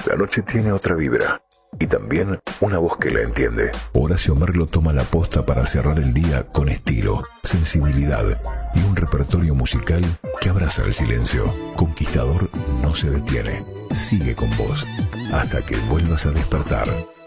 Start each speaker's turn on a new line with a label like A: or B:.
A: La noche tiene otra vibra y también una voz que la entiende.
B: Horacio Merlo toma la posta para cerrar el día con estilo, sensibilidad y un repertorio musical que abraza el silencio. Conquistador no se detiene, sigue con vos hasta que vuelvas a despertar.